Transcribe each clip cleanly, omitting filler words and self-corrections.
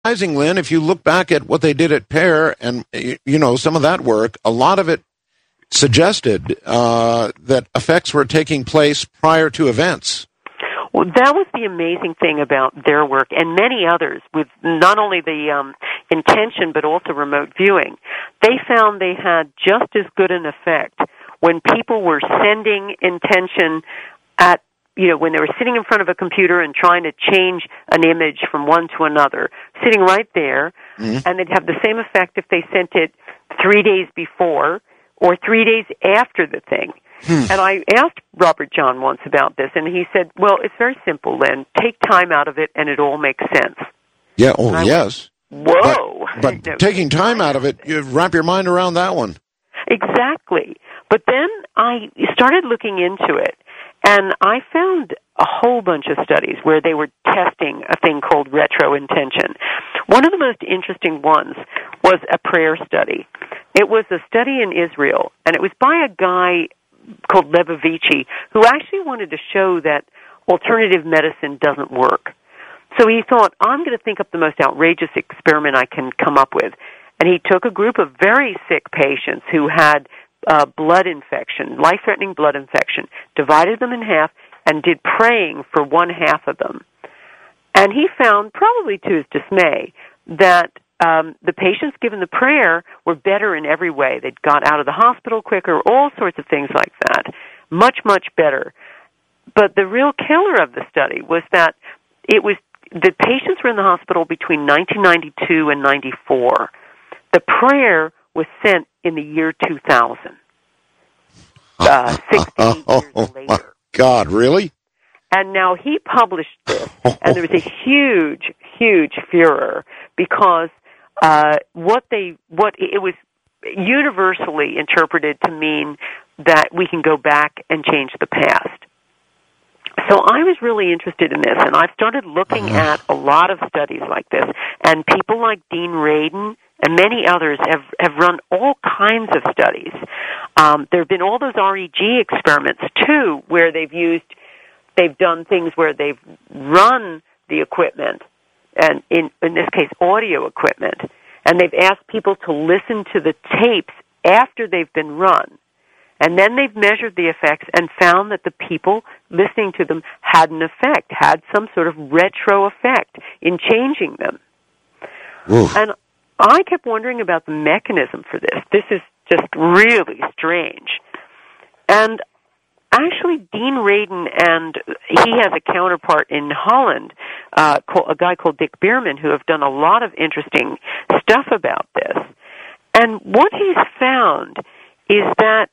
surprising, Lynn, if you look back at what they did at Pear and, some of that work, a lot of it suggested that effects were taking place prior to events. Well, that was the amazing thing about their work and many others with not only the intention but also remote viewing. They found they had just as good an effect when people were sending intention at, when they were sitting in front of a computer and trying to change an image from one to another, sitting right there, and they'd have the same effect if they sent it 3 days before or 3 days after the thing. And I asked Robert John once about this, and he said, well, it's very simple, Lynn. Take time out of it, and it all makes sense. Yeah, yes. Whoa. But taking time out of it, you wrap your mind around that one. Exactly. But then I started looking into it, and I found a whole bunch of studies where they were testing a thing called retro-intention. One of the most interesting ones was a prayer study. It was a study in Israel, and it was by a guy called Lebovici, who actually wanted to show that alternative medicine doesn't work. So he thought, I'm going to think up the most outrageous experiment I can come up with. And he took a group of very sick patients who had blood infection, life-threatening blood infection, divided them in half, and did praying for one half of them. And he found, probably to his dismay, that the patients given the prayer were better in every way. They got out of the hospital quicker, all sorts of things like that. Much, much better. But the real killer of the study was that the patients were in the hospital between 1992 and 94. The prayer was sent in the year 2000, 16 years later. God, really? And now he published this, and there was a huge, huge furor because it was universally interpreted to mean that we can go back and change the past. So I was really interested in this, and I started looking at a lot of studies like this, and people like Dean Radin and many others have run all kinds of studies. There have been all those REG experiments, too, where they've done things where they've run the equipment, and in this case, audio equipment, and they've asked people to listen to the tapes after they've been run. And then they've measured the effects and found that the people listening to them had an effect, had some sort of retro effect in changing them. Oof. And I kept wondering about the mechanism for this. This is just really strange. And actually, Dean Radin, and he has a counterpart in Holland, a guy called Dick Bierman, who have done a lot of interesting stuff about this. And what he's found is that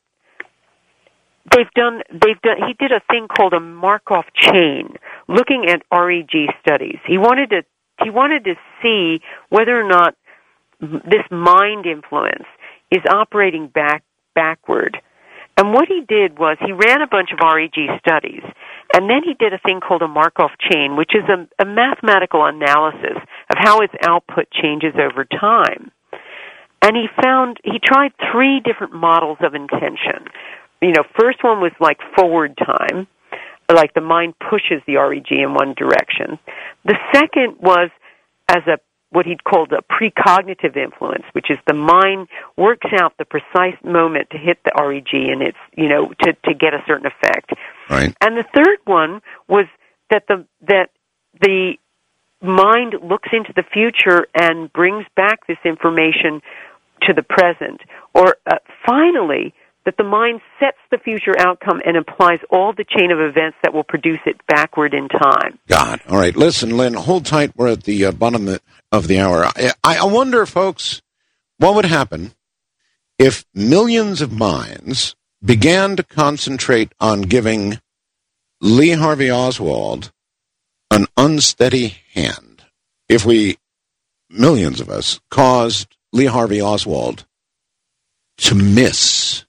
he did a thing called a Markov chain, looking at REG studies. He wanted to see whether or not this mind influence is operating backward. And what he did was he ran a bunch of REG studies, and then he did a thing called a Markov chain, which is a mathematical analysis of how its output changes over time. And he tried 3 different models of intention. First one was like forward time, like the mind pushes the REG in one direction. The second was as what he'd called a precognitive influence, which is the mind works out the precise moment to hit the REG and it's, to get a certain effect. Right. And the third one was that the mind looks into the future and brings back this information to the present. Or finally, that the mind sets the future outcome and applies all the chain of events that will produce it backward in time. God. All right. Listen, Lynn, hold tight. We're at the bottom of the hour. I wonder, folks, what would happen if millions of minds began to concentrate on giving Lee Harvey Oswald an unsteady hand? If millions of us, caused Lee Harvey Oswald to miss.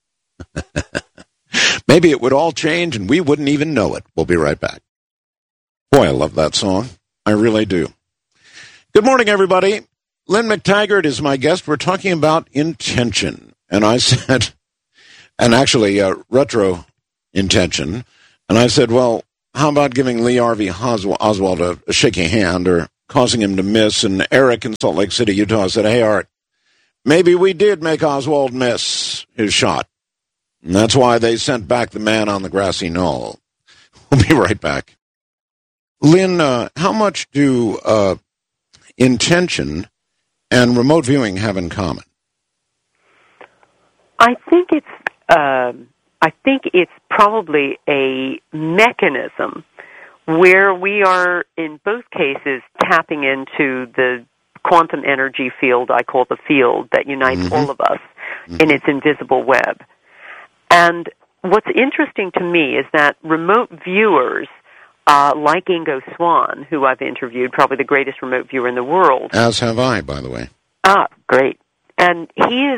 Maybe it would all change and we wouldn't even know it. We'll be right back. Boy, I love that song. I really do. Good morning, everybody. Lynn McTaggart is my guest. We're talking about intention. And I said, and actually retro intention. And I said, well, how about giving Lee Harvey Oswald a shaky hand or causing him to miss. And Eric in Salt Lake City, Utah said, "Hey, Art, maybe we did make Oswald miss his shot. And that's why they sent back the man on the grassy knoll." We'll be right back. Lynn, how much do intention and remote viewing have in common? I think it's probably a mechanism where we are, in both cases, tapping into the quantum energy field, I call the field, that unites all of us in its invisible web. And what's interesting to me is that remote viewers, like Ingo Swann, who I've interviewed, probably the greatest remote viewer in the world. As have I, by the way. Ah, great. And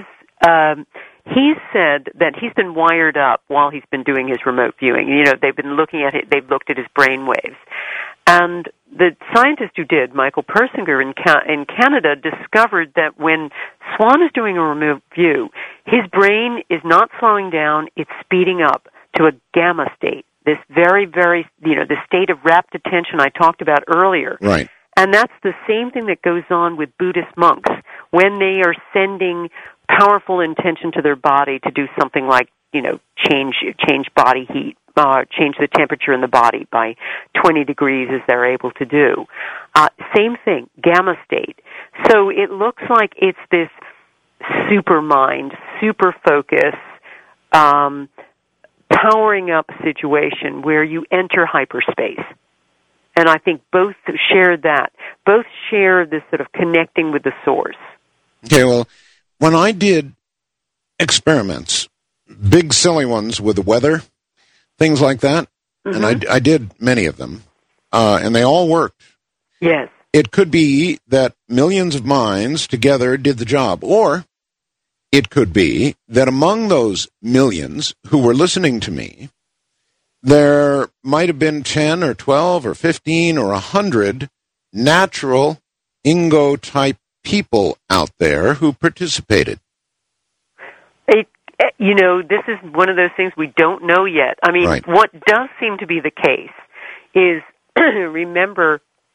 he said that he's been wired up while he's been doing his remote viewing. You know, they've been looking at it, they've looked at his brain waves. And the scientist who did, Michael Persinger in Canada, discovered that when Swann is doing a remote view, his brain is not slowing down, it's speeding up to a gamma state, this very, very, the state of rapt attention I talked about earlier. Right. And that's the same thing that goes on with Buddhist monks when they are sending powerful intention to their body to do something like, change body heat, change the temperature in the body by 20 degrees as they're able to do. Same thing, gamma state. So it looks like it's this super mind, super focus, powering up situation where you enter hyperspace. And I think both share that. Both share this sort of connecting with the source. Okay, well, when I did experiments, big silly ones with the weather, things like that, and I did many of them, and they all worked. Yes. It could be that millions of minds together did the job, or it could be that among those millions who were listening to me, there might have been 10 or 12 or 15 or 100 natural Ingo-type people out there who participated. This is one of those things we don't know yet. I mean, right. What does seem to be the case is, remember,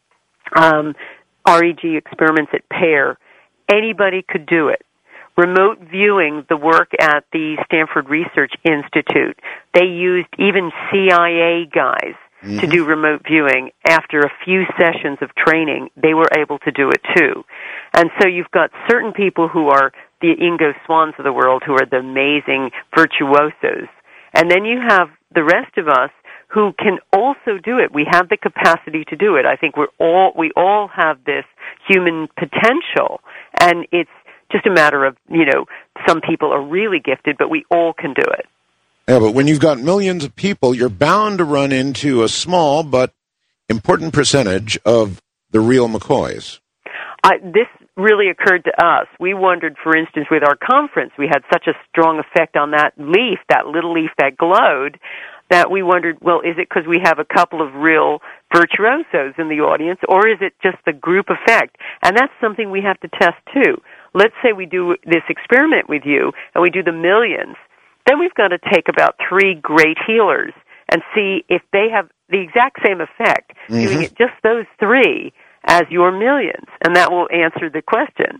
REG experiments at Pear, anybody could do it. Remote viewing, the work at the Stanford Research Institute, they used even CIA guys to do remote viewing. After a few sessions of training, they were able to do it too. And so you've got certain people who are the Ingo Swanns of the world, who are the amazing virtuosos. And then you have the rest of us who can also do it. We have the capacity to do it. I think we all have this human potential, and it's just a matter of, some people are really gifted, but we all can do it. Yeah, but when you've got millions of people, you're bound to run into a small but important percentage of the real McCoys. This really occurred to us. We wondered, for instance, with our conference, we had such a strong effect on that leaf, that little leaf that glowed, that we wondered, well, is it because we have a couple of real virtuosos in the audience, or is it just the group effect? And that's something we have to test, too. Let's say we do this experiment with you, and we do the millions. Then we've got to take about 3 great healers and see if they have the exact same effect, doing it just those 3 as your millions, and that will answer the question.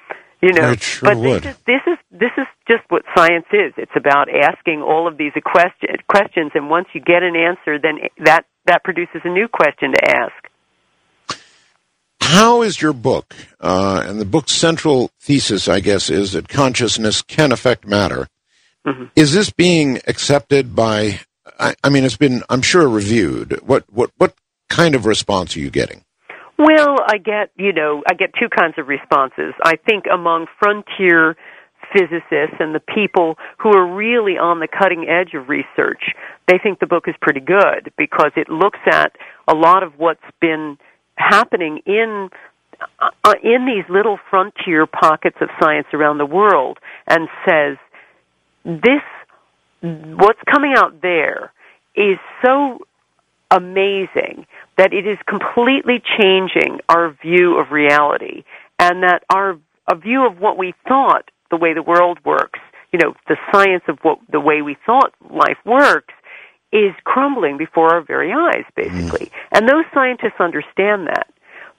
It sure but would. This is just what science is. It's about asking all of these questions, and once you get an answer, then that produces a new question to ask. How is your book, and the book's central thesis, I guess, is that consciousness can affect matter. Is this being accepted by, it's been, I'm sure, reviewed. What kind of response are you getting? Well, I get 2 kinds of responses. I think among frontier physicists and the people who are really on the cutting edge of research, they think the book is pretty good because it looks at a lot of what's been happening in these little frontier pockets of science around the world and says, what's coming out there is so amazing that it is completely changing our view of reality, and that a view of what we thought, the way the world works, the science of the way we thought life works, is crumbling before our very eyes, basically. And those scientists understand that.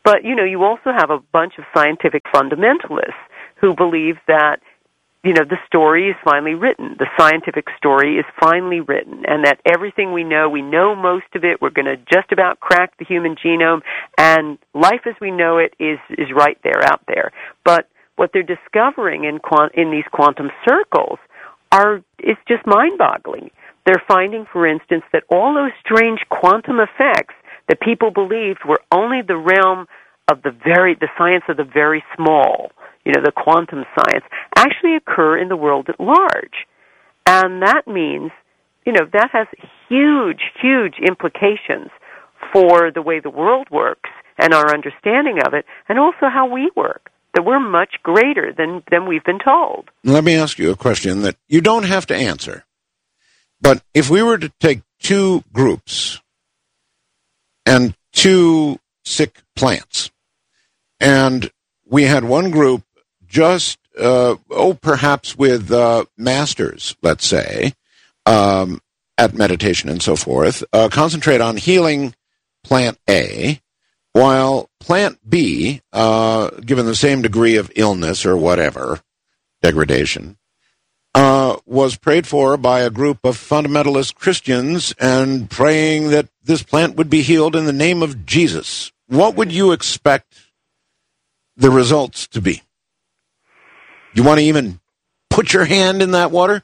But, you also have a bunch of scientific fundamentalists who believe that, the story is finally written. The scientific story is finally written, and that everything we know most of it. We're going to just about crack the human genome, and life as we know it is right there, out there. But what they're discovering in these quantum circles is just mind-boggling. They're finding, for instance, that all those strange quantum effects that people believed were only the realm of the science of the very small, the quantum science, actually occur in the world at large. And that means, that has huge, huge implications for the way the world works and our understanding of it, and also how we work, that we're much greater than we've been told. Let me ask you a question that you don't have to answer. But if we were to take two groups and two sick plants, and we had one group just, perhaps with masters, let's say, at meditation and so forth, concentrate on healing plant A, while plant B, given the same degree of illness or whatever, degradation, was prayed for by a group of fundamentalist Christians and praying that this plant would be healed in the name of Jesus. What would you expect the results to be? You want to even put your hand in that water?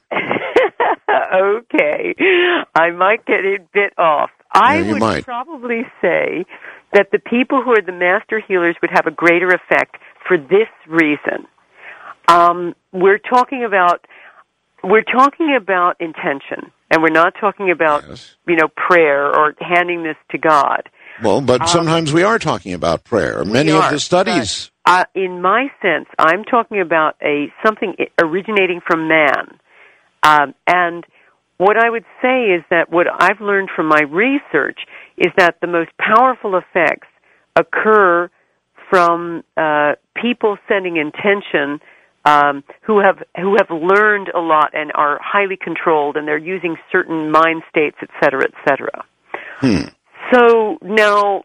Okay. I might get a bit off. I would probably say that the people who are the master healers would have a greater effect for this reason. We're talking about intention, and we're not talking about, prayer or handing this to God. Well, but sometimes we are talking about prayer. Many of the studies. In my sense, I'm talking about something originating from man. And what I would say is that what I've learned from my research is that the most powerful effects occur from people sending intention who have learned a lot and are highly controlled, and they're using certain mind states, et cetera, et cetera. So now,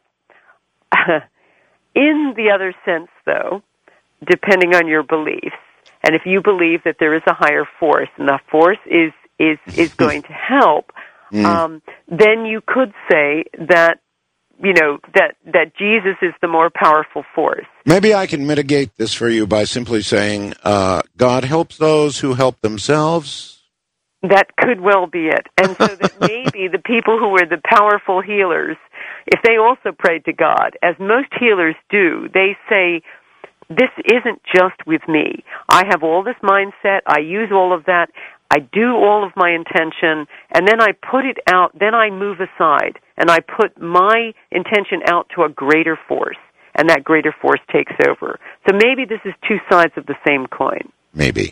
in the other sense, though, depending on your beliefs, and if you believe that there is a higher force, and the force is going to help, then you could say that, that Jesus is the more powerful force. Maybe I can mitigate this for you by simply saying, God helps those who help themselves. That could well be it. And so that maybe the people who were the powerful healers, if they also prayed to God, as most healers do, they say, this isn't just with me. I have all this mindset, I use all of that, I do all of my intention, and then I put it out, then I move aside, and I put my intention out to a greater force, and that greater force takes over. So maybe this is two sides of the same coin. Maybe.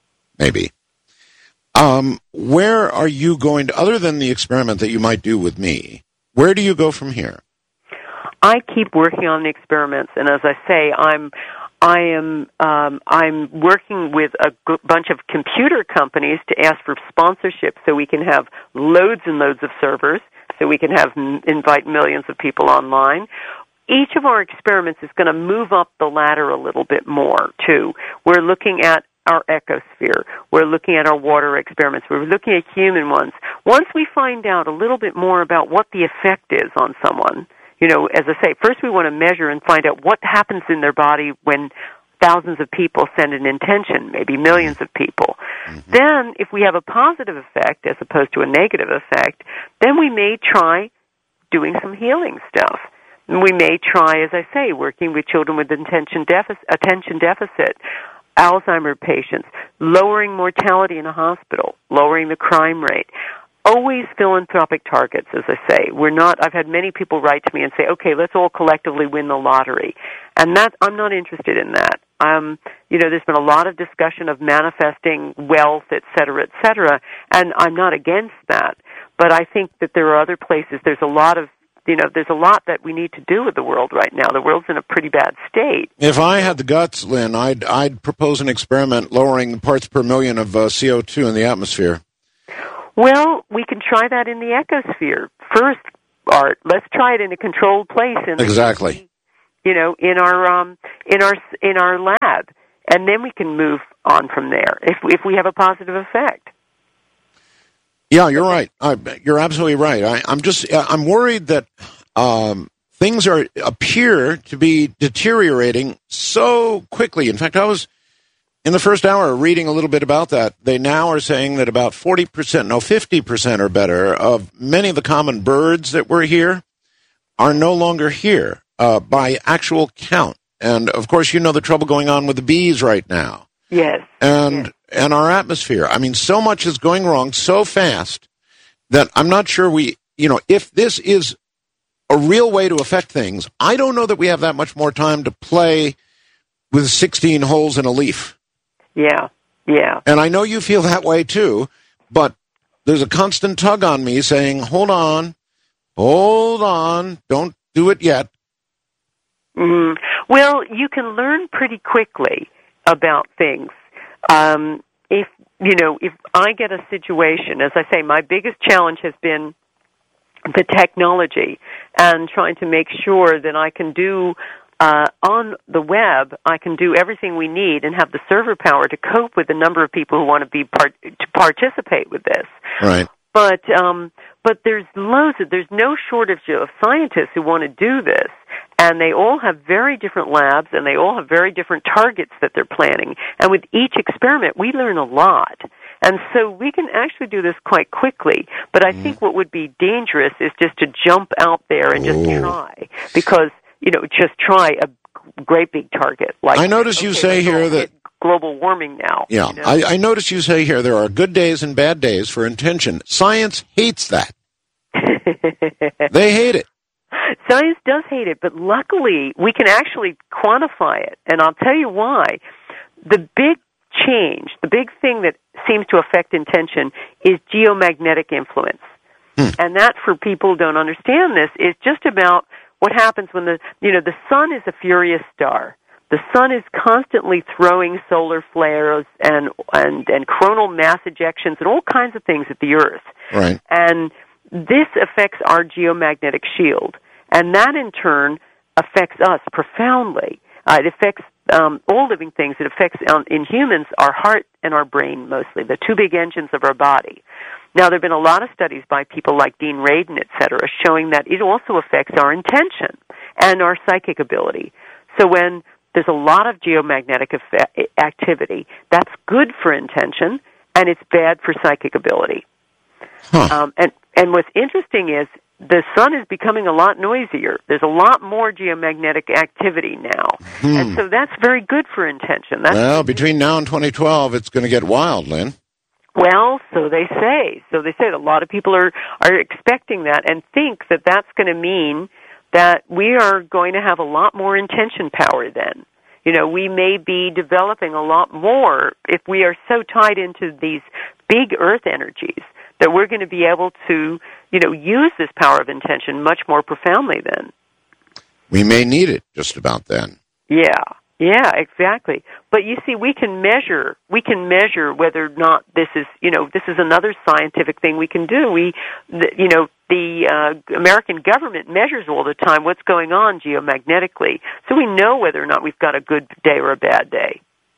Where are you going to, other than the experiment that you might do with me, where do you go from here? I keep working on the experiments, and as I say, I'm working with a bunch of computer companies to ask for sponsorship so we can have loads and loads of servers, so we can invite millions of people online. Each of our experiments is going to move up the ladder a little bit more, too. We're looking at our ecosphere. We're looking at our water experiments. We're looking at human ones. Once we find out a little bit more about what the effect is on someone, as I say, first we want to measure and find out what happens in their body when thousands of people send an intention, maybe millions of people. Then, if we have a positive effect as opposed to a negative effect, then we may try doing some healing stuff. We may try, as I say, working with children with attention deficit, Alzheimer's patients, lowering mortality in a hospital, lowering the crime rate. Always philanthropic targets, as I say. I've had many people write to me and say, okay, let's all collectively win the lottery. And I'm not interested in that. There's been a lot of discussion of manifesting wealth, et cetera, and I'm not against that. But I think that there are other places. There's a lot that we need to do with the world right now. The world's in a pretty bad state. If I had the guts, Lynn, I'd propose an experiment lowering the parts per million of CO2 in the atmosphere. Well, we can try that in the ecosphere. First, Art, let's try it in a controlled place. Exactly. in our lab, and then we can move on from there if we have a positive effect. Yeah, you're right. You're absolutely right. I'm worried that things appear to be deteriorating so quickly. In fact, I was in the first hour reading a little bit about that. They now are saying that about 50% or better of many of the common birds that were here are no longer here by actual count. And of course, you know the trouble going on with the bees right now. Yes. And our atmosphere. I mean, so much is going wrong so fast that I'm not sure if this is a real way to affect things, I don't know that we have that much more time to play with 16 holes in a leaf. Yeah. And I know you feel that way too, but there's a constant tug on me saying, hold on, don't do it yet. Mm-hmm. Well, you can learn pretty quickly about things. If I get a situation, as I say, my biggest challenge has been the technology and trying to make sure that I can do on the web, I can do everything we need and have the server power to cope with the number of people who want to participate with this. Right. But there's no shortage of scientists who want to do this, and they all have very different labs, and they all have very different targets that they're planning. And with each experiment, we learn a lot. And so we can actually do this quite quickly. But I think what would be dangerous is just to jump out there and just try, because just try a great big target. Like I notice you say here that global warming now. Yeah, I notice you say here there are good days and bad days for intention. Science hates that. They hate it. Science does hate it, but luckily we can actually quantify it, and I'll tell you why. The big change, the big thing that seems to affect intention is geomagnetic influence. And that, for people who don't understand this, is just about what happens when the sun is a furious star. The sun is constantly throwing solar flares and coronal mass ejections and all kinds of things at the Earth. Right. And this affects our geomagnetic shield. And that, in turn, affects us profoundly. It affects all living things. It affects, in humans, our heart and our brain mostly, the two big engines of our body. Now, there have been a lot of studies by people like Dean Radin, et cetera, showing that it also affects our intention and our psychic ability. So when there's a lot of geomagnetic activity, that's good for intention, and it's bad for psychic ability. And what's interesting is the sun is becoming a lot noisier. There's a lot more geomagnetic activity now. And so that's very good for intention. Between now and 2012, it's going to get wild, Lynn. Well, so they say. So they say that a lot of people are expecting that and think that that's going to mean that we are going to have a lot more intention power then. We may be developing a lot more if we are so tied into these big earth energies that we're going to be able to, use this power of intention much more profoundly then. We may need it just about then. Yeah, exactly. But you see, we can measure whether or not this is another scientific thing we can do. The American government measures all the time what's going on geomagnetically, so we know whether or not we've got a good day or a bad day.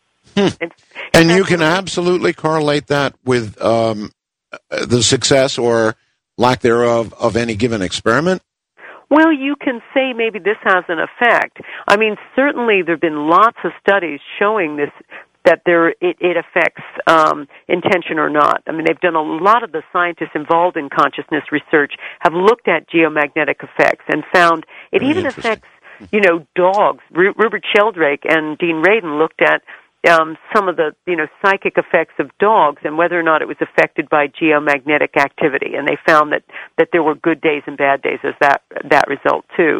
And you can absolutely correlate that with the success or lack thereof of any given experiment? Well, you can say maybe this has an effect. I mean, certainly there have been lots of studies showing this, that it affects intention or not. I mean, they've done a lot of the scientists involved in consciousness research have looked at geomagnetic effects and found it even affects, dogs. Rupert Sheldrake and Dean Radin looked at some of the, psychic effects of dogs and whether or not it was affected by geomagnetic activity. And they found that there were good days and bad days as that result too.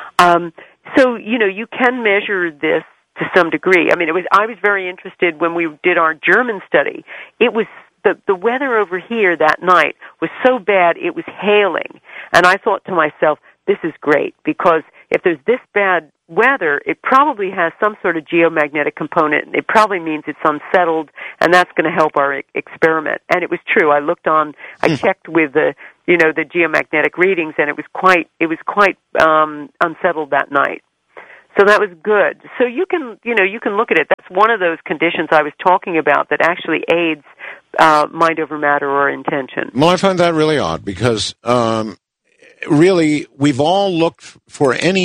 So, you can measure this to some degree. I mean, I was very interested when we did our German study. It was the weather over here that night was so bad it was hailing. And I thought to myself, this is great, because if there's this bad weather, it probably has some sort of geomagnetic component. It probably means it's unsettled, and that's going to help our experiment. And it was true. I checked with the geomagnetic readings, and it was quite unsettled that night. So that was good. So you can look at it. That's one of those conditions I was talking about that actually aids mind over matter or intention. Well, I find that really odd because really we've all looked for any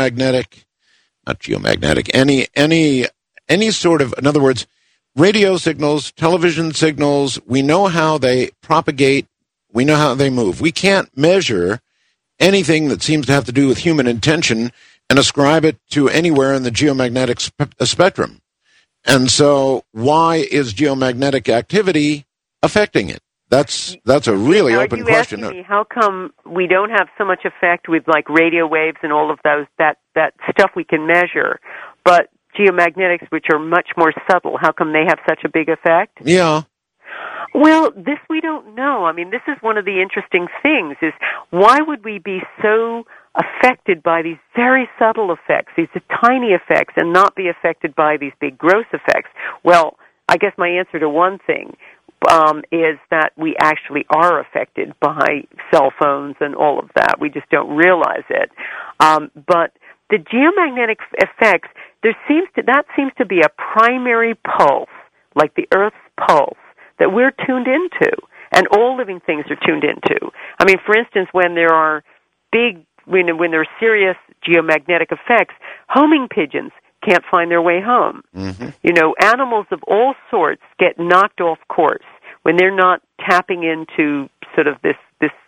any sort of, in other words, radio signals, television signals. We know how they propagate. We know how they move. We can't measure anything that seems to have to do with human intention and ascribe it to anywhere in the geomagnetic spectrum. And so why is geomagnetic activity affecting it? That's a really open question. Are you asking me how come we don't have so much effect with like radio waves and all of those, that stuff we can measure, but geomagnetics, which are much more subtle, how come they have such a big effect? Yeah. Well, this we don't know. I mean, this is one of the interesting things, is why would we be so affected by these very subtle effects, these tiny effects, and not be affected by these big gross effects? Well, I guess my answer to one thing is that we actually are affected by cell phones and all of that. We just don't realize it. But the geomagnetic effects, that seems to be a primary pulse, like the Earth's pulse, that we're tuned into, and all living things are tuned into. I mean, for instance, when there are when there are serious geomagnetic effects, homing pigeons can't find their way home. Mm-hmm. You know, animals of all sorts get knocked off course when they're not tapping into sort of this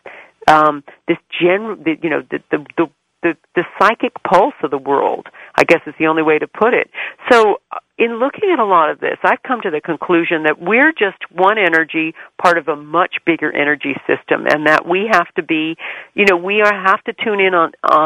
general, the psychic pulse of the world, I guess is the only way to put it. So in looking at a lot of this, I've come to the conclusion that we're just one energy, part of a much bigger energy system, and that we have to be, we have to tune in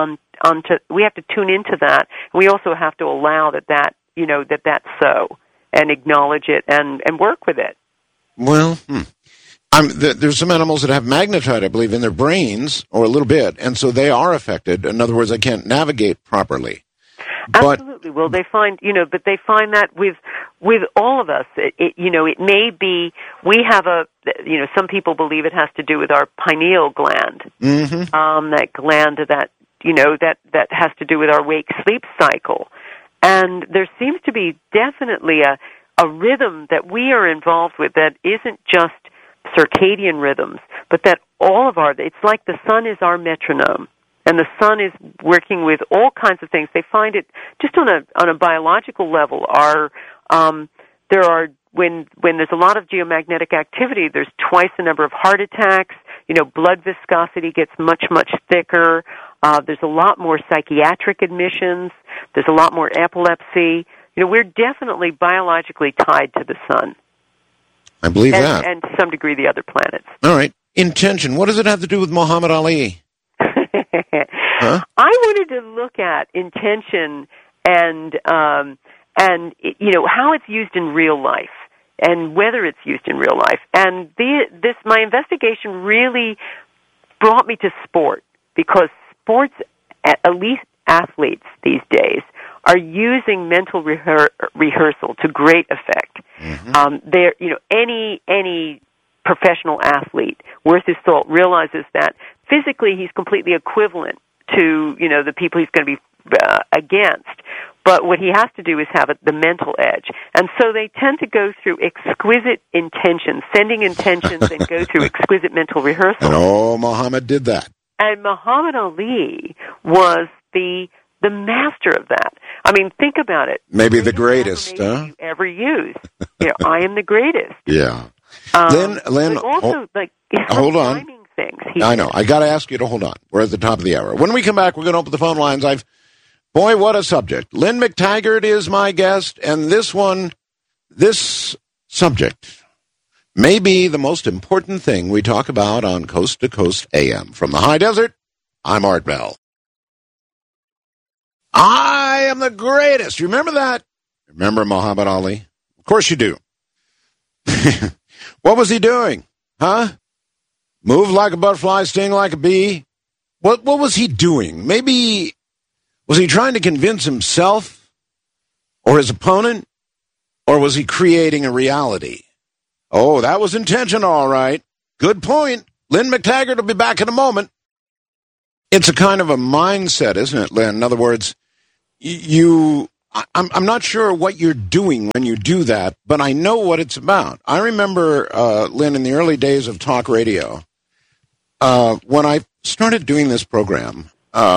we have to tune into that. We also have to allow that's so, and acknowledge it and work with it. Well, there's some animals that have magnetite, I believe, in their brains, or a little bit, and so they are affected. In other words, they can't navigate properly. Absolutely. Well, they find, but they find that with all of us, it may be, we have some people believe it has to do with our pineal gland. Mm-hmm. That gland that has to do with our wake-sleep cycle. And there seems to be definitely a rhythm that we are involved with that isn't just circadian rhythms, but that it's like the sun is our metronome. And the sun is working with all kinds of things. They find it just on a biological level. When there's a lot of geomagnetic activity, there's twice the number of heart attacks. Blood viscosity gets much, much thicker. There's a lot more psychiatric admissions. There's a lot more epilepsy. We're definitely biologically tied to the sun. I believe that. And to some degree the other planets. All right. Intention. What does it have to do with Muhammad Ali? Huh? I wanted to look at intention and how it's used in real life and whether it's used in real life. And my investigation really brought me to sport, because sports, elite athletes these days, are using mental rehearsal to great effect. Mm-hmm. Any professional athlete worth his salt realizes that physically he's completely equivalent to the people he's going to be against, but what he has to do is have the mental edge. And so they tend to go through exquisite intentions, sending intentions, and go through exquisite mental rehearsal. And Muhammad did that. And Muhammad Ali was the master of that. I mean, think about it. Maybe the greatest, huh? You ever used. I am the greatest. Yeah. Lynn, also, hold on. Things. I know. I got to ask you to hold on. We're at the top of the hour. When we come back, we're going to open the phone lines. Boy, what a subject. Lynn McTaggart is my guest, and this subject may be the most important thing we talk about on Coast to Coast AM. From the high desert, I'm Art Bell. I am the greatest. You remember that? Remember Muhammad Ali? Of course you do. What was he doing? Huh? Move like a butterfly, sting like a bee. What was he doing? Maybe, was he trying to convince himself or his opponent? Or was he creating a reality? Oh, that was intentional, all right. Good point. Lynn McTaggart will be back in a moment. It's a kind of a mindset, isn't it, Lynn? In other words, I'm not sure what you're doing when you do that, but I know what it's about. I remember, Lynn, in the early days of talk radio, when I started doing this program,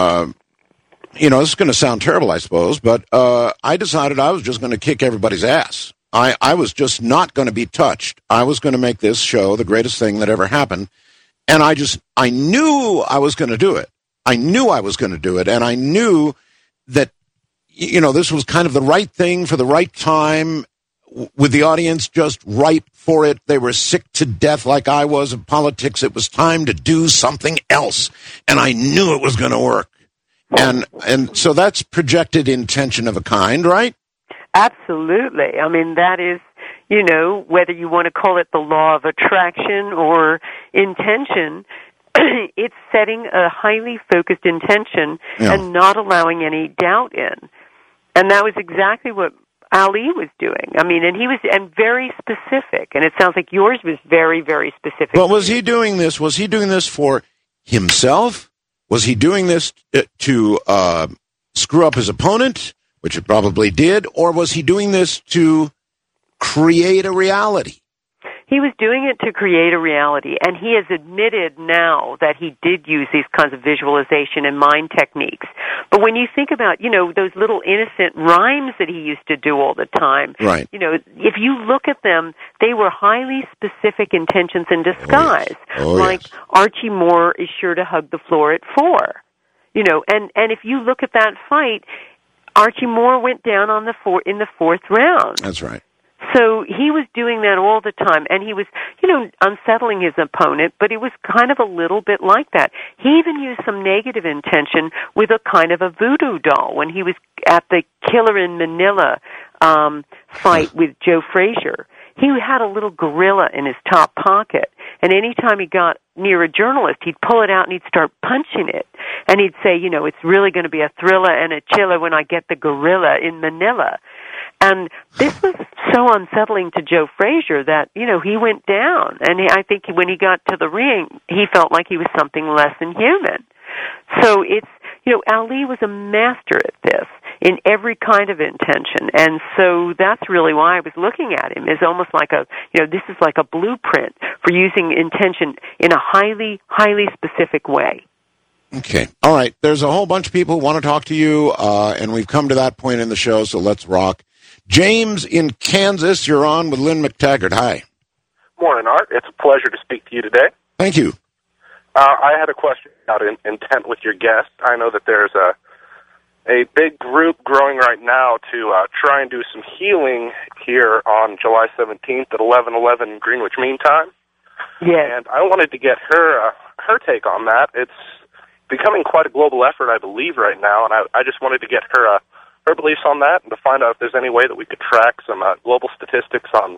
this is going to sound terrible, I suppose, but I decided I was just going to kick everybody's ass. I was just not going to be touched. I was going to make this show the greatest thing that ever happened, and I knew I was going to do it. I knew I was going to do it, and I knew that this was kind of the right thing for the right time, with the audience just ripe for it. They were sick to death like I was of politics. It was time to do something else, and I knew it was going to work. And so that's projected intention of a kind, right? Absolutely. I mean, that is, whether you want to call it the law of attraction or intention, it's setting a highly focused intention and not allowing any doubt in. And that was exactly what Ali was doing. I mean, and he was very specific. And it sounds like yours was very, very specific. Well, was he doing this for himself? Was he doing this to screw up his opponent, which it probably did, or was he doing this to create a reality? He was doing it to create a reality, and he has admitted now that he did use these kinds of visualization and mind techniques. But when you think about, those little innocent rhymes that he used to do all the time, right. If you look at them, they were highly specific intentions in disguise. Yes. Archie Moore is sure to hug the floor at 4. And if you look at that fight, Archie Moore went down in the 4th round. That's right. So he was doing that all the time, and he was, unsettling his opponent, but it was kind of a little bit like that. He even used some negative intention with a kind of a voodoo doll when he was at the Killer in Manila fight with Joe Frazier. He had a little gorilla in his top pocket, and anytime he got near a journalist, he'd pull it out and he'd start punching it. And he'd say, it's really going to be a thriller and a chiller when I get the gorilla in Manila. And this was so unsettling to Joe Frazier that, he went down. And I think when he got to the ring, he felt like he was something less than human. So it's, Ali was a master at this in every kind of intention. And so that's really why I was looking at him as almost like this is like a blueprint for using intention in a highly, highly specific way. Okay. All right. There's a whole bunch of people who want to talk to you, and we've come to that point in the show, so let's rock. James in Kansas, you're on with Lynn McTaggart. Hi. Morning, Art. It's a pleasure to speak to you today. Thank you. I had a question about intent with your guest. I know that there's a big group growing right now to try and do some healing here on July 17th at 11:11 Greenwich Mean Time. Yes. And I wanted to get her take on that. It's becoming quite a global effort, I believe, right now, and I just wanted to get her beliefs on that and to find out if there's any way that we could track some global statistics on,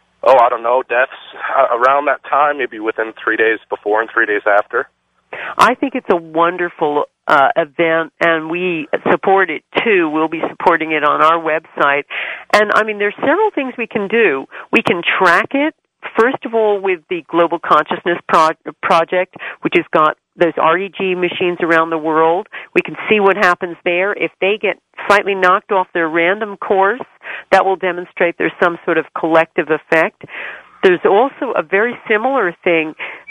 deaths around that time, maybe within 3 days before and 3 days after. I think it's a wonderful event, and we support it, too. We'll be supporting it on our website. And, there's several things we can do. We can track it, first of all, with the Global Consciousness Project, which has got those REG machines around the world. We can see what happens there. If they get slightly knocked off their random course, that will demonstrate there's some sort of collective effect. There's also a very similar thing,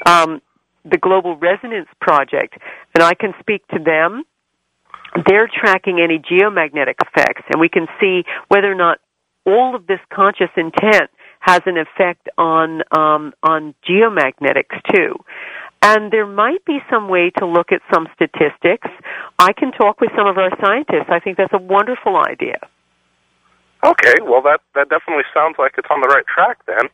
the Global Resonance Project, and I can speak to them. They're tracking any geomagnetic effects, and we can see whether or not all of this conscious intent has an effect on geomagnetics too. And there might be some way to look at some statistics. I can talk with some of our scientists. I think that's a wonderful idea. Okay, well, that definitely sounds like it's on the right track then.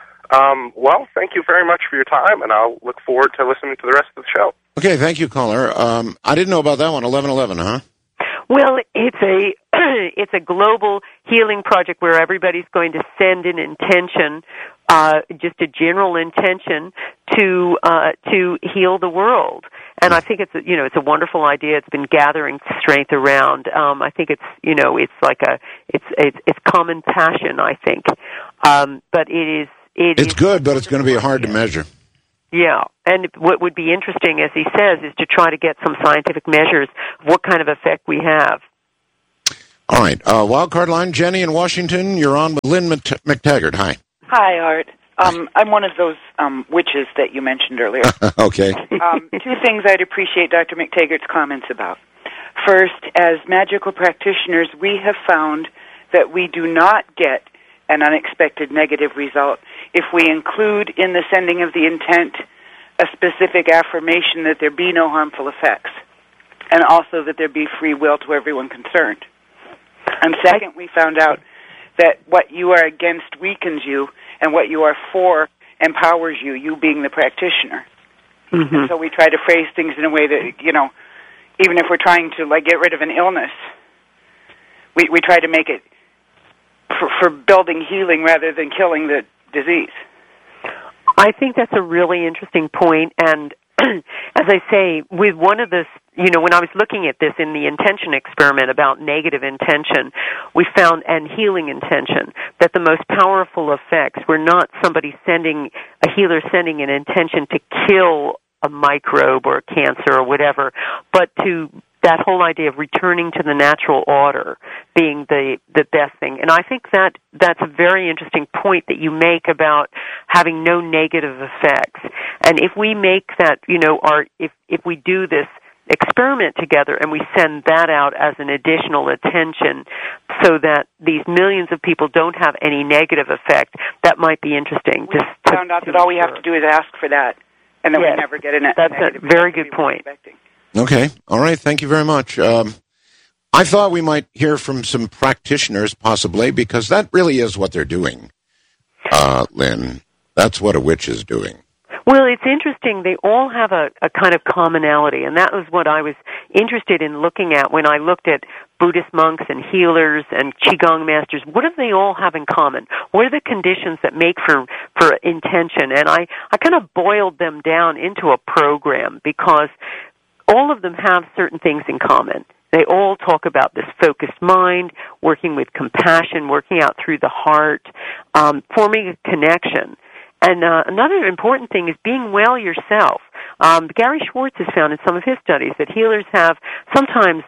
Well, thank you very much for your time, and I'll look forward to listening to the rest of the show. Okay, thank you, caller. I didn't know about that one, 11:11, huh? Well, it's a global healing project where everybody's going to send an intention, just a general intention to heal the world. And I think it's a wonderful idea. It's been gathering strength around. I think it's like it's common passion, I think. But it's good, but it's going to be hard to measure. Yeah, and what would be interesting, as he says, is to try to get some scientific measures of what kind of effect we have. All right. Wildcard line, Jenny in Washington. You're on with Lynn McTaggart. Hi. Hi, Art. I'm one of those witches that you mentioned earlier. Okay. Two things I'd appreciate Dr. McTaggart's comments about. First, as magical practitioners, we have found that we do not get an unexpected negative result if we include in the sending of the intent a specific affirmation that there be no harmful effects, and also that there be free will to everyone concerned. And second, we found out that what you are against weakens you, and what you are for empowers you, you being the practitioner. Mm-hmm. And so we try to phrase things in a way that, even if we're trying to, get rid of an illness, we try to make it for building healing rather than killing the disease. I think that's a really interesting point, and as I say, with one of this, when I was looking at this in the intention experiment about negative intention, we found, and healing intention, that the most powerful effects were not a healer sending an intention to kill a microbe or a cancer or whatever, but to that whole idea of returning to the natural order being the best thing. And I think that's a very interesting point that you make about having no negative effects. And if we make that, if we do this experiment together and we send that out as an additional attention so that these millions of people don't have any negative effect, that might be interesting. We found out that all we have to do is ask for that, and then we never get a negative. That's a very good point. Okay. All right. Thank you very much. I thought we might hear from some practitioners, possibly, because that really is what they're doing, Lynn. That's what a witch is doing. Well, it's interesting. They all have a kind of commonality, and that was what I was interested in looking at when I looked at Buddhist monks and healers and Qigong masters. What do they all have in common? What are the conditions that make for intention? And I kind of boiled them down into a program because all of them have certain things in common. They all talk about this focused mind, working with compassion, working out through the heart, forming a connection. And another important thing is being well yourself. Gary Schwartz has found in some of his studies that healers have sometimes,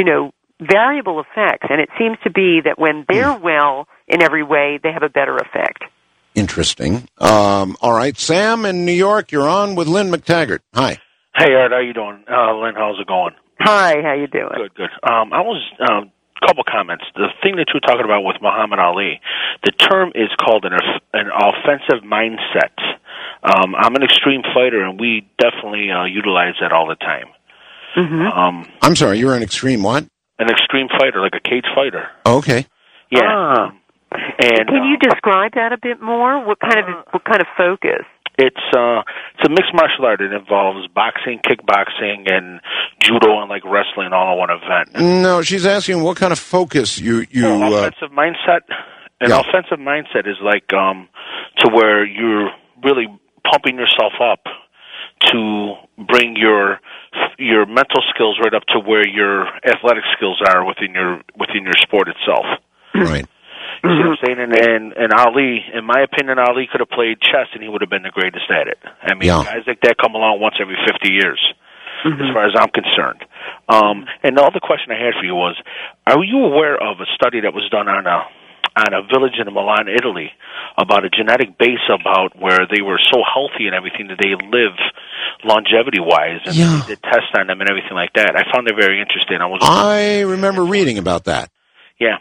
variable effects, and it seems to be that when they're well in every way, they have a better effect. Interesting. All right, Sam in New York, you're on with Lynn McTaggart. Hi. Hey, Art, how you doing? Lynn, how's it going? Hi, how you doing? Good. I was couple comments. The thing that you're talking about with Muhammad Ali, the term is called an offensive mindset. I'm an extreme fighter, and we definitely utilize that all the time. Mm-hmm. I'm sorry, you're an extreme what? An extreme fighter, like a cage fighter. Oh, okay. Yeah. And can you describe that a bit more? What kind of focus? It's a mixed martial art. It involves boxing, kickboxing, and judo, and wrestling all in one event. No, she's asking what kind of focus you offensive mindset. An offensive mindset is to where you're really pumping yourself up to bring your mental skills right up to where your athletic skills are within your sport itself. Right. You see what I'm saying? And Ali, in my opinion, Ali could have played chess and he would have been the greatest at it. I mean, guys like that come along once every 50 years, as far as I'm concerned. And the other question I had for you was, are you aware of a study that was done on a village in Milan, Italy, about a genetic base about where they were so healthy and everything that they live longevity-wise, and they did tests on them and everything like that. I found it very interesting. I remember reading about that. Yeah.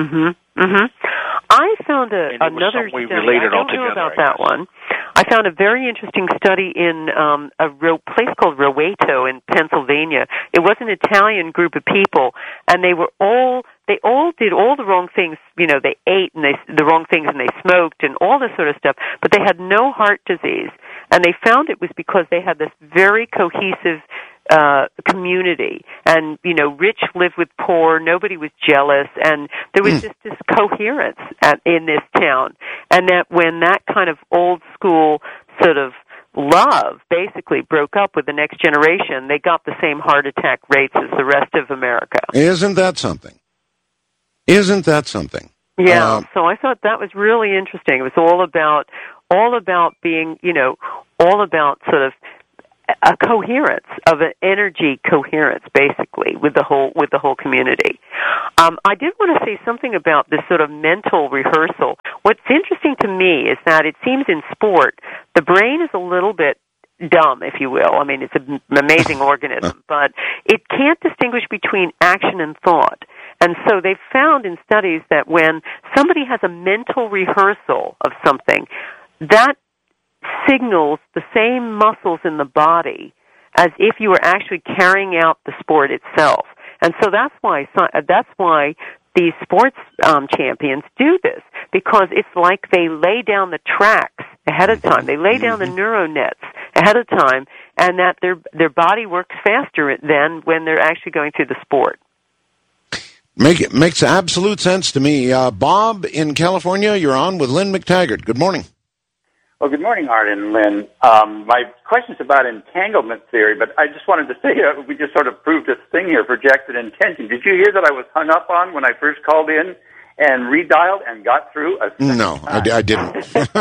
I found another study. I don't know about that one. I found a very interesting study in a place called Roveto in Pennsylvania. It was an Italian group of people, and they all did all the wrong things. They ate and the wrong things, and they smoked and all this sort of stuff. But they had no heart disease, and they found it was because they had this very cohesive community, and rich lived with poor, nobody was jealous, and there was just this coherence in this town. And that when that kind of old school sort of love basically broke up with the next generation, they got the same heart attack rates as the rest of America. Isn't that something? Yeah, so I thought that was really interesting. It was all about being, all about sort of a coherence, of an energy coherence, basically, with the whole community. I did want to say something about this sort of mental rehearsal. What's interesting to me is that it seems in sport, the brain is a little bit dumb, if you will. I mean, it's an amazing organism, but it can't distinguish between action and thought. And so they've found in studies that when somebody has a mental rehearsal of something, that signals the same muscles in the body as if you were actually carrying out the sport itself. And so that's why these sports champions do this, because it's like they lay down the tracks ahead of time. They lay down the neural nets ahead of time, and that their body works faster than when they're actually going through the sport. Makes absolute sense to me. Bob in California, you're on with Lynn McTaggart. Good morning. Well, good morning, Art and Lynn. My question's about entanglement theory, but I just wanted to say we just sort of proved this thing here, projected intention. Did you hear that I was hung up on when I first called in and redialed and got through a second No, time? I didn't.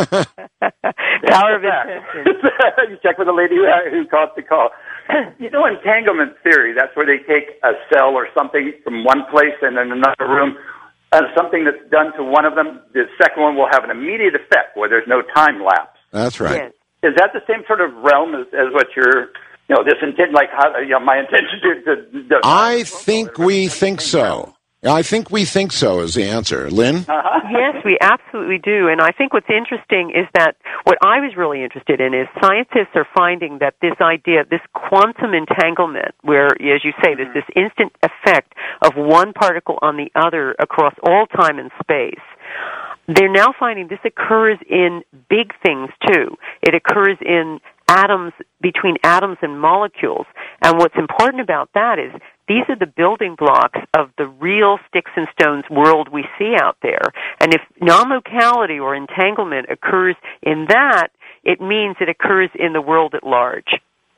Power of intention. You check with the lady who called the call. You know, entanglement theory, that's where they take a cell or something from one place and in another room, something that's done to one of them, the second one will have an immediate effect where there's no time lapse. That's right. Yes. Is that the same sort of realm as what you're, this intent, like how, my intention to I think we think so. I think we think so is the answer. Lynn? Yes, we absolutely do. And I think what's interesting is that what I was really interested in is scientists are finding that this idea, this quantum entanglement, where, as you say, there's this instant effect of one particle on the other across all time and space. They're now finding this occurs in big things, too. It occurs in atoms, between atoms and molecules. And what's important about that is these are the building blocks of the real sticks and stones world we see out there. And if non-locality or entanglement occurs in that, it means it occurs in the world at large.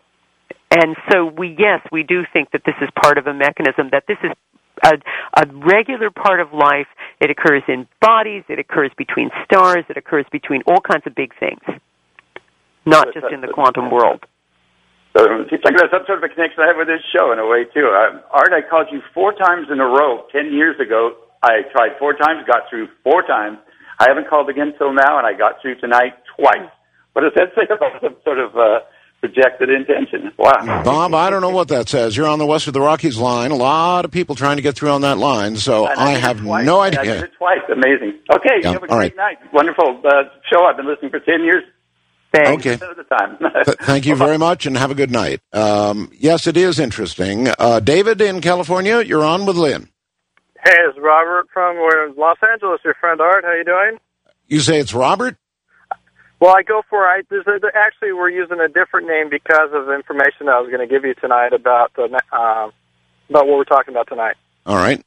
And so we do think that this is part of a mechanism, that this is a regular part of life. It occurs in bodies, it occurs between stars, it occurs between all kinds of big things, not just in the quantum world. So it seems like there's some sort of a connection I have with this show in a way, too. Art, I called you 4 times in a row 10 years ago. I tried 4 times, got through 4 times. I haven't called again till now, and I got through tonight twice. What does that say about some sort of projected intention? Wow. Bob, I don't know what that says. You're on the West of the Rockies line. A lot of people trying to get through on that line, so I have no idea. I did it twice. Amazing. Okay, you have a great night. Wonderful show. I've been listening for 10 years. Thanks. Okay. At the time. Thank you very much, and have a good night. Yes, it is interesting. David in California, you're on with Lynn. Hey, it's Robert from Los Angeles, your friend Art. How you doing? You say it's Robert? Well, I go for it. Actually, we're using a different name because of the information that I was going to give you tonight about what we're talking about tonight. All right.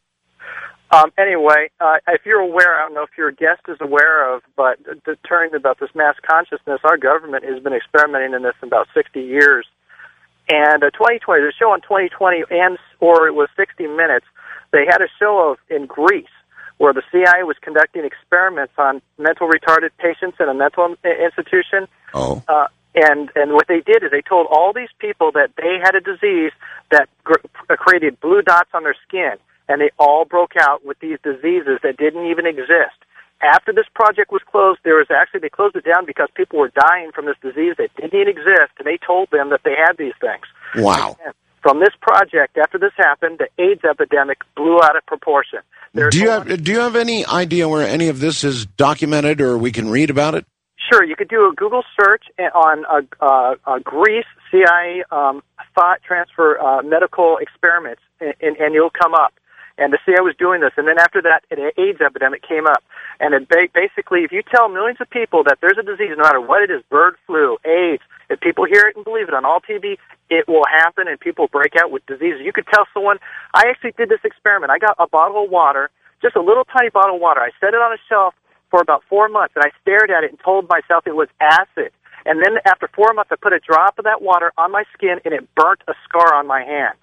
Anyway, if you're aware, I don't know if your guest is aware of, but deterring about this mass consciousness, our government has been experimenting in this in about 60 years. And 2020, there's a show on 2020, or it was 60 Minutes. They had a show in Greece where the CIA was conducting experiments on mental retarded patients in a mental institution. Oh. And what they did is they told all these people that they had a disease that created blue dots on their skin, and they all broke out with these diseases that didn't even exist. After this project was closed, they closed it down because people were dying from this disease that didn't even exist, and they told them that they had these things. Wow. And from this project, after this happened, the AIDS epidemic blew out of proportion. Do you have any idea where any of this is documented or we can read about it? Sure, you could do a Google search on Greece CIA thought transfer medical experiments, and you'll come up. And the CIA was doing this, and then after that, an AIDS epidemic came up. And it basically, if you tell millions of people that there's a disease, no matter what it is, bird flu, AIDS, if people hear it and believe it on all TV, it will happen, and people break out with diseases. You could tell someone, I actually did this experiment. I got a bottle of water, just a little tiny bottle of water. I set it on a shelf for about 4 months, and I stared at it and told myself it was acid. And then after 4 months, I put a drop of that water on my skin, and it burnt a scar on my hand.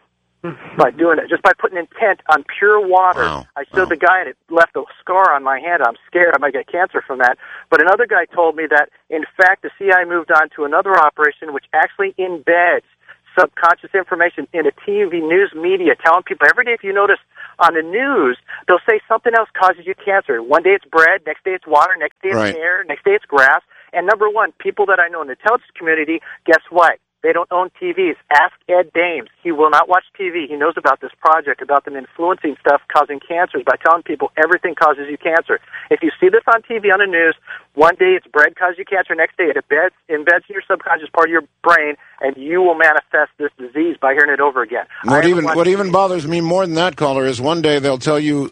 by doing it, just by putting intent on pure water. Wow. I showed the guy, and it left a scar on my hand. I'm scared I might get cancer from that. But another guy told me that, in fact, the CIA moved on to another operation which actually embeds subconscious information in a TV news media, telling people every day, if you notice on the news, they'll say something else causes you cancer. One day it's bread, next day it's water, next day it's air, next day it's grass. And number one, people that I know in the intelligence community, guess what? They don't own TVs. Ask Ed Dames. He will not watch TV. He knows about this project, about them influencing stuff causing cancers by telling people everything causes you cancer. If you see this on TV, on the news, one day it's bread causes you cancer, next day it embeds in your subconscious part of your brain, and you will manifest this disease by hearing it over again. What even bothers me more than that, caller, is one day they'll tell you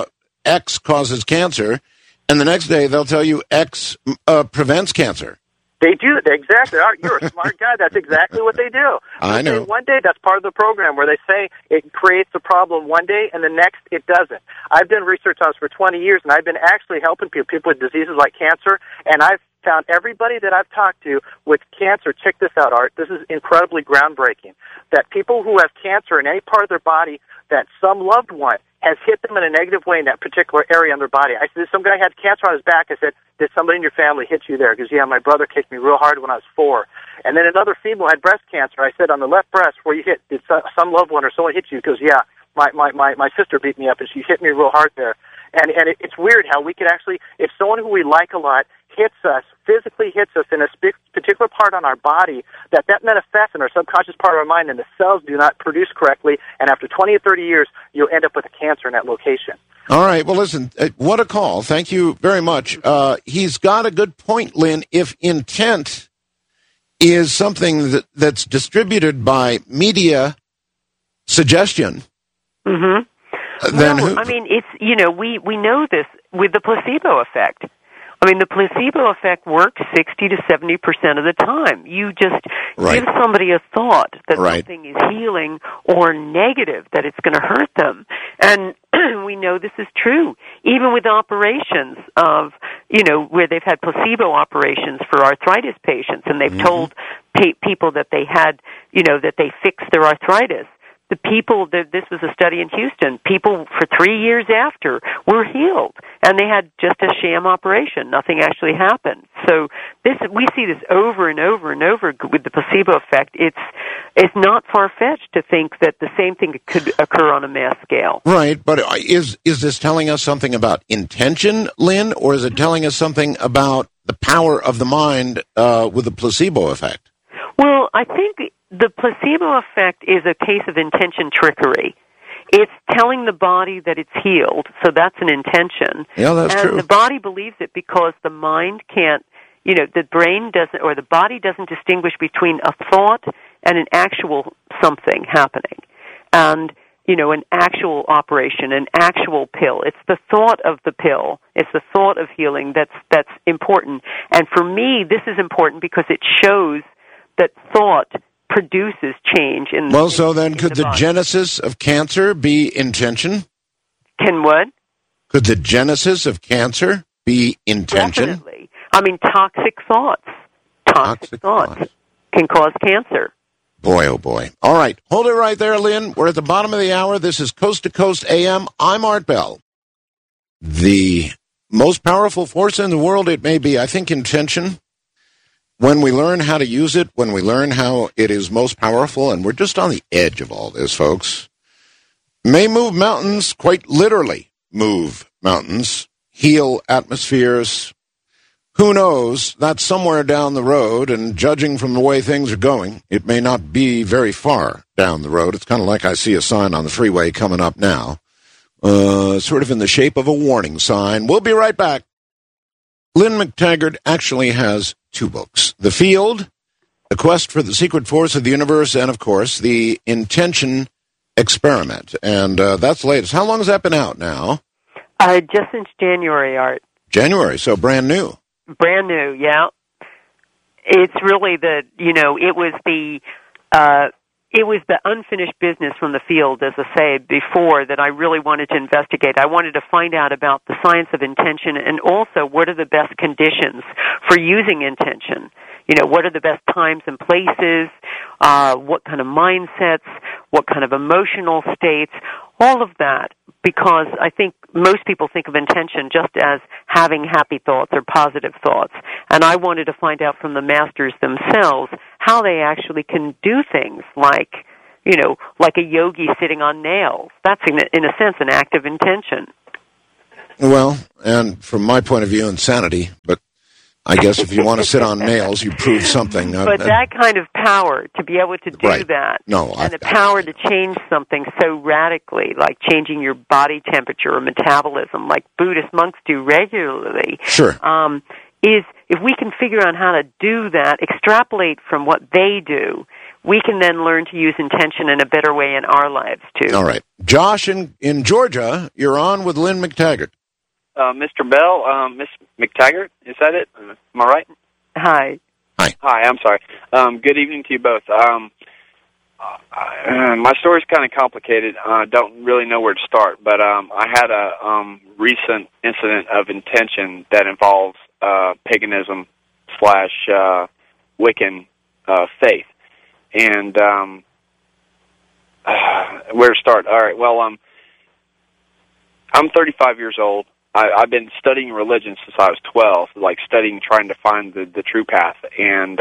X causes cancer, and the next day they'll tell you X prevents cancer. They do. Exactly. You're a smart guy. That's exactly what they do. I know. One day, that's part of the program where they say it creates a problem one day, and the next it doesn't. I've done research on this for 20 years, and I've been actually helping people with diseases like cancer, and I've found everybody that I've talked to with cancer, check this out, Art, this is incredibly groundbreaking, that people who have cancer in any part of their body that some loved one has hit them in a negative way in that particular area on their body. I said, some guy had cancer on his back. I said, did somebody in your family hit you there? Because, yeah, my brother kicked me real hard when I was 4. And then another female had breast cancer. I said, on the left breast where you hit, did some loved one or someone hit you? Because, yeah, my sister beat me up and she hit me real hard there. And it's weird how we could actually, if someone who we like a lot hits us, physically hits us in a particular part on our body, that manifests in our subconscious part of our mind, and the cells do not produce correctly, and after 20 or 30 years, you'll end up with a cancer in that location. All right, well, listen, what a call. Thank you very much. He's got a good point, Lynn. If intent is something that's distributed by media suggestion, then I mean, it's, we know this with the placebo effect. I mean, the placebo effect works 60 to 70% of the time. You just give somebody a thought that something is healing or negative, that it's going to hurt them. And we know this is true, even with operations of, where they've had placebo operations for arthritis patients, and they've told people that they had, that they fixed their arthritis. The people, this was a study in Houston, people for 3 years after were healed, and they had just a sham operation. Nothing actually happened. So we see this over and over and over with the placebo effect. It's not far-fetched to think that the same thing could occur on a mass scale. Right, but is this telling us something about intention, Lynn, or is it telling us something about the power of the mind with the placebo effect? Well, I think the placebo effect is a case of intention trickery. It's telling the body that it's healed, so that's an intention. Yeah, that's true. And the body believes it because the mind can't, the brain doesn't, or the body doesn't distinguish between a thought and an actual something happening. And, an actual operation, an actual pill. It's the thought of the pill. It's the thought of healing that's important. And for me, this is important because it shows that thought produces change in the body. So then could the genesis of cancer be intention? Can what? Could the genesis of cancer be intention? Definitely. I mean, toxic thoughts can cause cancer. Boy, oh boy. All right. Hold it right there, Lynn. We're at the bottom of the hour. This is Coast to Coast AM. I'm Art Bell. The most powerful force in the world, it may be, I think, intention. When we learn how to use it, when we learn how it is most powerful, and we're just on the edge of all this, folks, may move mountains, quite literally move mountains, heal atmospheres. Who knows? That's somewhere down the road, and judging from the way things are going, it may not be very far down the road. It's kind of like I see a sign on the freeway coming up now, sort of in the shape of a warning sign. We'll be right back. Lynn McTaggart actually has 2 books. The Field, The Quest for the Secret Force of the Universe, and, of course, The Intention Experiment. And that's the latest. How long has that been out now? Just since January, Art. January, so brand new. Brand new, yeah. It's really it was the unfinished business from the field, as I said before, that I really wanted to investigate. I wanted to find out about the science of intention and also what are the best conditions for using intention. what are the best times and places, what kind of mindsets, what kind of emotional states, all of that, because I think most people think of intention just as having happy thoughts or positive thoughts. And I wanted to find out from the masters themselves how they actually can do things like a yogi sitting on nails. That's, in a sense, an act of intention. Well, and from my point of view, insanity, but I guess if you want to sit on nails, you prove something. But that kind of power, to be able to do that, and the power to change something so radically, like changing your body temperature or metabolism, like Buddhist monks do regularly, is if we can figure out how to do that, extrapolate from what they do, we can then learn to use intention in a better way in our lives, too. All right. Josh, in Georgia, you're on with Lynn McTaggart. Mr. Bell, Miss McTaggart, is that it? Am I right? Hi. Hi, I'm sorry. Good evening to you both. My story's kind of complicated. I don't really know where to start, but I had a recent incident of intention that involves paganism / Wiccan faith. And where to start? All right, well, I'm 35 years old. I've been studying religion since I was 12, like trying to find the true path. And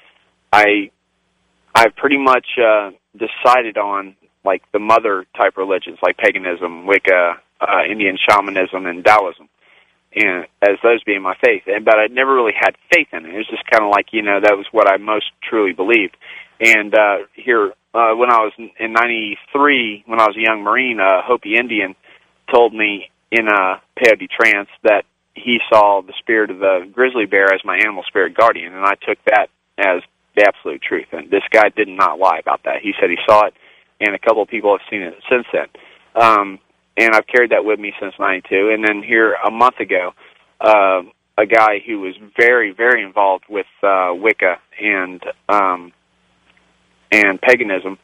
I've pretty much decided on, like, the mother-type religions, like paganism, Wicca, Indian shamanism, and Taoism, and as those being my faith. But I never really had faith in it. It was just kind of like, that was what I most truly believed. And here, when I was in 93, when I was a young Marine, a Hopi Indian told me in a peyote trance that he saw the spirit of the grizzly bear as my animal spirit guardian, and I took that as the absolute truth. And this guy did not lie about that. He said he saw it, and a couple of people have seen it since then. And I've carried that with me since 92. And then here a month ago, a guy who was very, very involved with Wicca and paganism,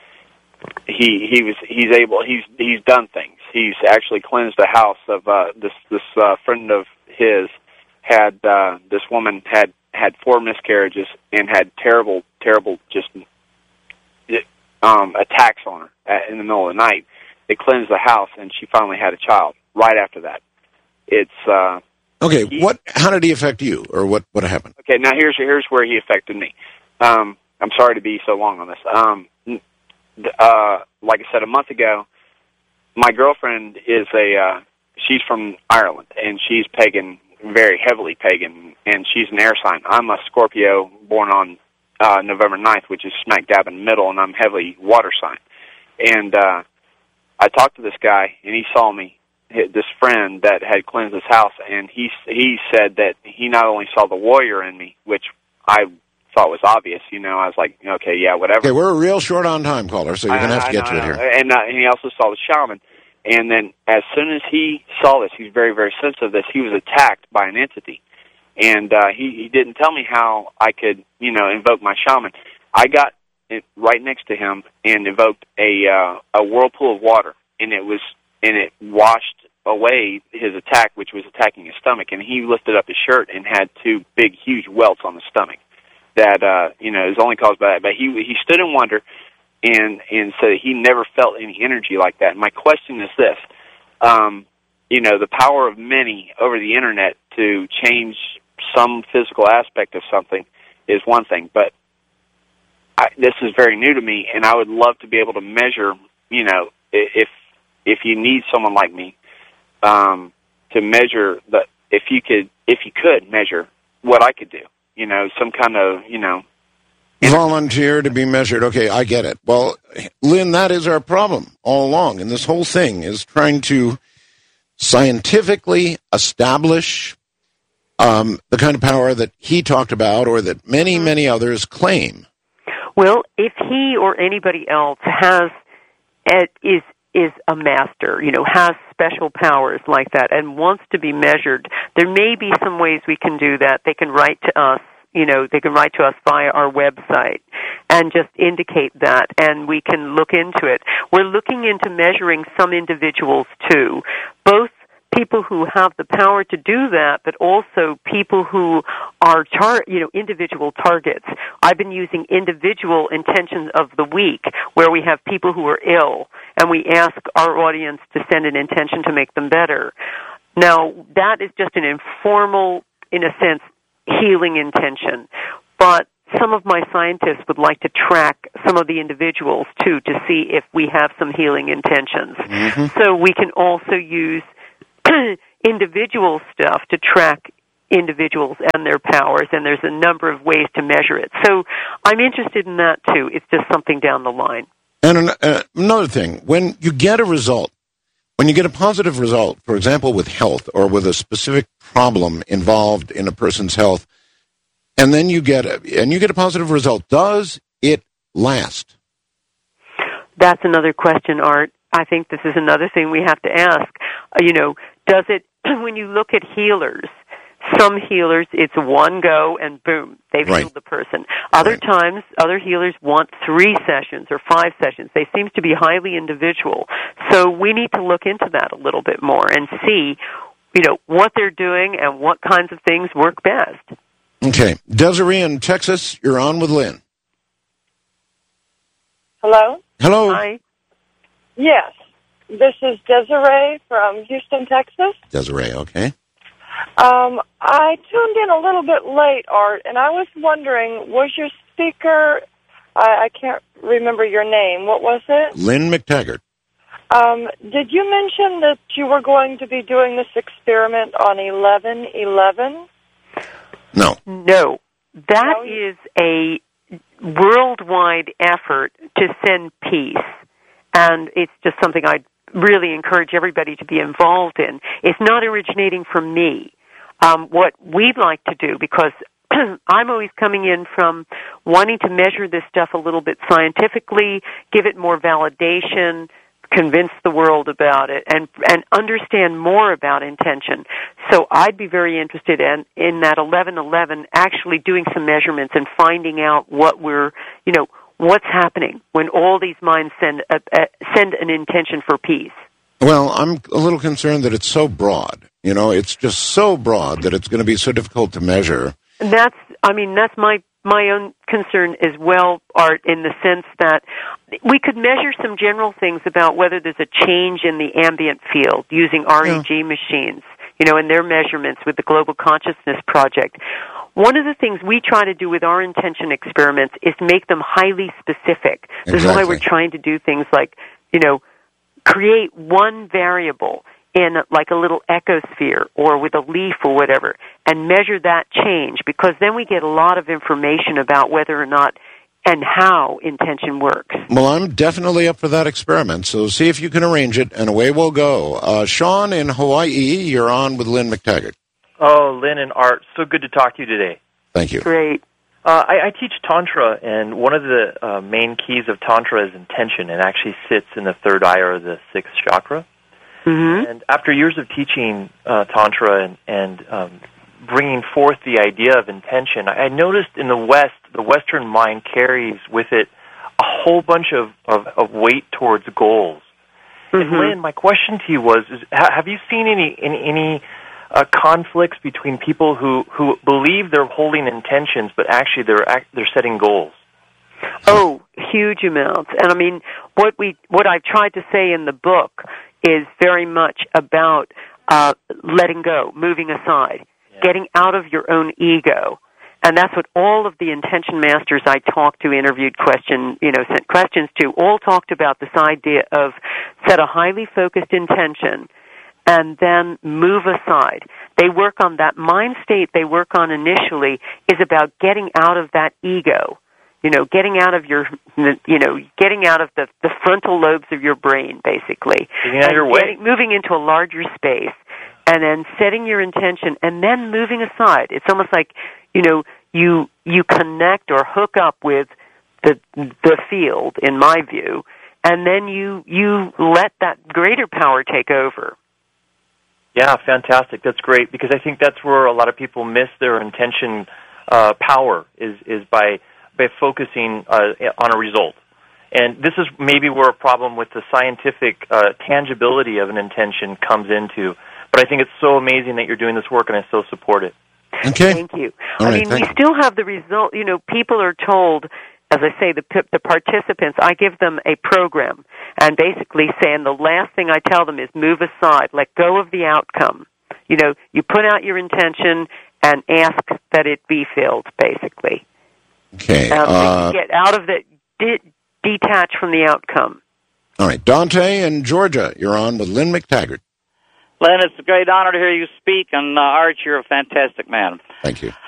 he's done things. He's actually cleansed the house of this friend of his. Had this woman had 4 miscarriages and had terrible just attacks on her in the middle of the night. They cleansed the house, and she finally had a child right after that. It's okay. How did he affect you, or what happened? Okay, now here's where he affected me. I'm sorry to be so long on this. Like I said, a month ago, my girlfriend is she's from Ireland, and she's pagan, very heavily pagan, and she's an air sign. I'm a Scorpio, born on November 9th, which is smack dab in the middle, and I'm heavily water sign. And I talked to this guy, and he saw me, this friend that had cleansed his house, and he said that he not only saw the warrior in me, which I thought was obvious, I was like, okay, yeah, whatever. Okay, we're real short on time, caller, so you're going to have to get to it here. And he also saw the shaman. And then as soon as he saw this, he's very, very sensitive to this, he was attacked by an entity. And he didn't tell me how I could, invoke my shaman. I got right next to him and invoked a whirlpool of water, and it washed away his attack, which was attacking his stomach. And he lifted up his shirt and had 2 big, huge welts on the stomach that is only caused by that. But he stood in wonder and said he never felt any energy like that. And my question is this: the power of many over the internet to change some physical aspect of something is one thing, but this is very new to me, and I would love to be able to measure, if you need someone like me to measure if you could measure what I could do, some kind of, Volunteer to be measured. Okay, I get it. Well, Lynn, that is our problem all along, and this whole thing is trying to scientifically establish the kind of power that he talked about, or that many, many others claim. Well, if he or anybody else is a master, has special powers like that and wants to be measured, there may be some ways we can do that. They can write to us. They can write to us via our website and just indicate that, and we can look into it. We're looking into measuring some individuals, too, both people who have the power to do that, but also people who our individual targets. I've been using individual intentions of the week, where we have people who are ill, and we ask our audience to send an intention to make them better. Now, that is just an informal, in a sense, healing intention. But some of my scientists would like to track some of the individuals, too, to see if we have some healing intentions. Mm-hmm. So we can also use individual stuff to track individuals and their powers, and there's a number of ways to measure it. So I'm interested in that, too. It's just something down the line. And another thing, when you get a result, when you get a positive result, for example, with health or with a specific problem involved in a person's health, and then you get a positive result, does it last? That's another question, Art. I think this is another thing we have to ask. Does it, when you look at healers, some healers, it's one go and boom, they've healed the person. Other times, other healers want 3 sessions or 5 sessions. They seem to be highly individual. So we need to look into that a little bit more and see, what they're doing and what kinds of things work best. Okay. Desiree in Texas, you're on with Lynn. Hello? Hello. Hi. Yes. This is Desiree from Houston, Texas. Desiree, okay. I tuned in a little bit late, Art, and I was wondering, was your speaker, I can't remember your name, what was it? Lynn McTaggart. Did you mention that you were going to be doing this experiment on 11/11? No. No. That is a worldwide effort to send peace, and it's just something I'd really encourage everybody to be involved in. It's not originating from me. What we'd like to do, because I'm always coming in from wanting to measure this stuff a little bit scientifically, give it more validation, convince the world about it, and understand more about intention. So I'd be very interested in that 11/11 actually doing some measurements and finding out what what's happening when all these minds send an intention for peace. Well, I'm a little concerned that it's so broad. It's just so broad that it's going to be so difficult to measure. And that's my own concern as well, Art, in the sense that we could measure some general things about whether there's a change in the ambient field using REG machines, and their measurements with the Global Consciousness Project. One of the things we try to do with our intention experiments is make them highly specific. This is why we're trying to do things like, create one variable in like a little ecosphere or with a leaf or whatever and measure that change, because then we get a lot of information about whether or not and how intention works. Well, I'm definitely up for that experiment, so see if you can arrange it, and away we'll go. Sean in Hawaii, you're on with Lynn McTaggart. Oh, Lynn and Art, so good to talk to you today. Thank you. Great. I teach Tantra, and one of the main keys of Tantra is intention, and actually sits in the third eye or the sixth chakra. Mm-hmm. And after years of teaching Tantra and bringing forth the idea of intention, I noticed in the West, the Western mind carries with it a whole bunch of weight towards goals. Mm-hmm. And Lynn, my question to you was, have you seen any conflicts between people who believe they're holding intentions, but actually they're setting goals? Oh, huge amounts. And what I've tried to say in the book is very much about letting go, moving aside, getting out of your own ego. And that's what all of the intention masters I talked to, interviewed, sent questions to, all talked about, this idea of set a highly focused intention and then move aside. They work on that mind state they work on initially is about getting out of that ego. Getting out of the frontal lobes of your brain, basically. Getting out of your way. Moving into a larger space, and then setting your intention, and then moving aside. It's almost like, you connect or hook up with the field, in my view, and then you let that greater power take over. Yeah, fantastic. That's great, because I think that's where a lot of people miss their intention power is by focusing on a result. And this is maybe where a problem with the scientific tangibility of an intention comes into. But I think it's so amazing that you're doing this work, and I so support it. Okay. Thank you. All right, we still have the result. You know, people are told, as I say, the participants, I give them a program and basically saying the last thing I tell them is move aside, let go of the outcome. You know, you put out your intention and ask that it be filled, basically. Okay. Get out of it, detach from the outcome. All right. Dante in Georgia, you're on with Lynn McTaggart. Lynn, it's a great honor to hear you speak, and Art, you're a fantastic man. Thank you.